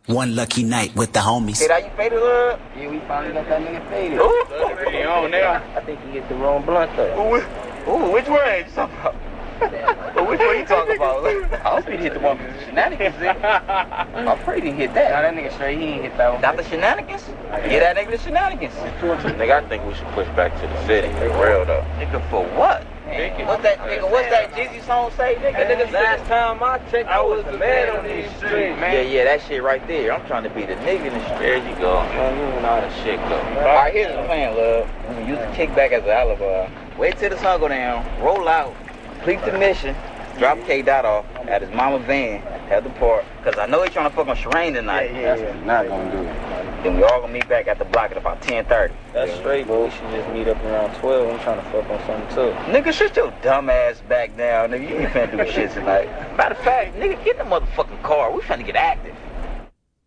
One lucky night with the homies. Hey, that you faded up? Yeah, we finally got that nigga faded. Ooh. He on now. I think he hit the wrong blunt though. Ooh, which one you talking about? Which one you talking about? I hope he hit the one with the shenanigans in. I'm afraid he hit that. Nah, that nigga straight, he ain't hit that one. Got the shenanigans? Yeah, that nigga the shenanigans. Nigga, I think we should push back to the city. For real though. Nigga, for what? What's that Jeezy song say, nigga? Last time I checked, I was the man on these streets, man. Yeah, that shit right there. I'm trying to be the nigga in the street. There you go. Man, you know how the shit go. Alright, here's the plan, love. I'm gonna use the kickback as an alibi. Wait till the sun go down, roll out, complete the mission, drop K Dot off at his mama van at the park. Cause I know he's trying to fuck on Sherane tonight. Yeah. Not gonna do it. Then we all gonna meet back at the block at about 10:30. That's straight, but we should just meet up around 12. I'm trying to fuck on something too. Nigga, shut your dumb ass back down, nigga. You ain't finna do shit tonight. Matter of fact, nigga, get in the motherfucking car. We finna get active.